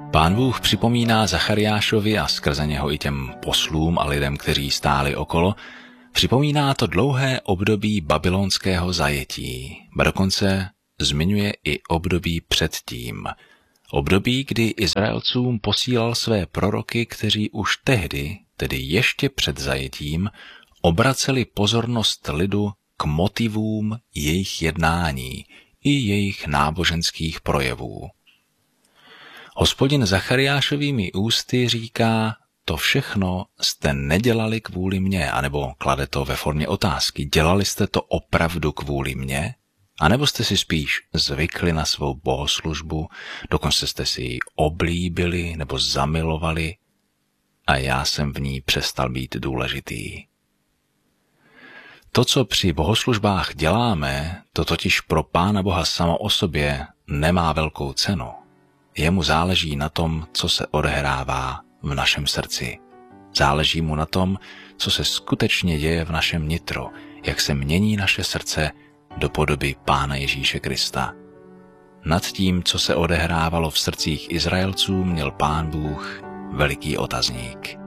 Pán Bůh připomíná Zachariášovi a skrze něho i těm poslům a lidem, kteří stáli okolo, připomíná to dlouhé období babylonského zajetí, ba dokonce zmiňuje i období předtím. Období, kdy Izraelcům posílal své proroky, kteří už tehdy, tedy ještě před zajetím, obraceli pozornost lidu k motivům jejich jednání i jejich náboženských projevů. Hospodin Zachariášovými ústy říká, to všechno jste nedělali kvůli mně, anebo klade to ve formě otázky, dělali jste to opravdu kvůli mně? A nebo jste si spíš zvykli na svou bohoslužbu, dokonce jste si ji oblíbili nebo zamilovali a já jsem v ní přestal být důležitý. To, co při bohoslužbách děláme, to totiž pro Pána Boha samo o sobě nemá velkou cenu. Jemu záleží na tom, co se odehrává v našem srdci. Záleží mu na tom, co se skutečně děje v našem nitru, jak se mění naše srdce do podoby Pána Ježíše Krista. Nad tím, co se odehrávalo v srdcích Izraelců, měl Pán Bůh veliký otazník.